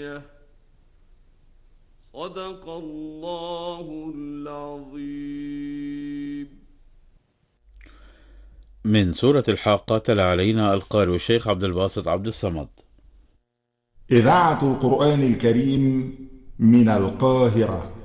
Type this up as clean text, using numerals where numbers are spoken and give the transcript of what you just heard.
الآية. صدق الله العظيم. من سورة الحاقة تلا علينا القارئ الشيخ عبد الباسط عبد الصمد. إذاعة القرآن الكريم من القاهرة.